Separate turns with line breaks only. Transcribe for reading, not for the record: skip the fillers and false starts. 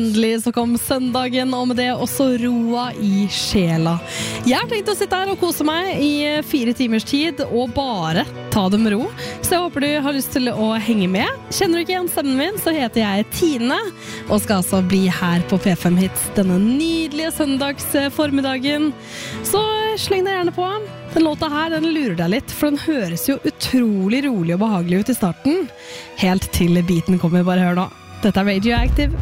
Endelig så kom søndagen, og med det også roa i sjela. Jeg har tenkt å sitte her og kose meg i 4 timers tid, og bare ta det med ro. Så jeg håper du har lyst til å henge med. Kjenner du ikke igjen stemmen min, så heter jeg Tine, og skal altså bli her på P5 Hits denne nydelige søndagsformiddagen. Så sleng deg gjerne på. Den låta her, den lurer deg litt, for den høres jo utrolig rolig og behagelig ut i starten. Helt til beaten kommer, bare hør nå. Dette er Radioactive.